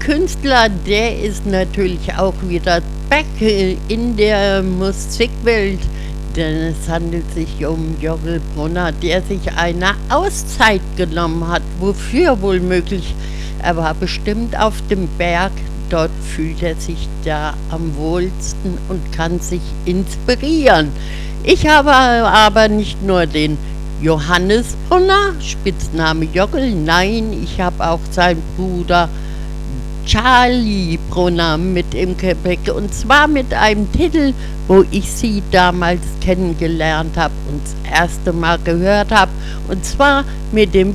Künstler, der ist natürlich auch wieder back in der Musikwelt, denn es handelt sich um Jockel Brunner, der sich eine Auszeit genommen hat. Wofür wohl möglich? Er war bestimmt auf dem Berg. Dort fühlt er sich da am wohlsten und kann sich inspirieren. Ich habe aber nicht nur den Johannes Brunner, Spitzname Jockel, nein, ich habe auch seinen Bruder Charlie Brunner mit im Gepäck, und zwar mit einem Titel, wo ich sie damals kennengelernt habe und das erste Mal gehört habe, und zwar mit dem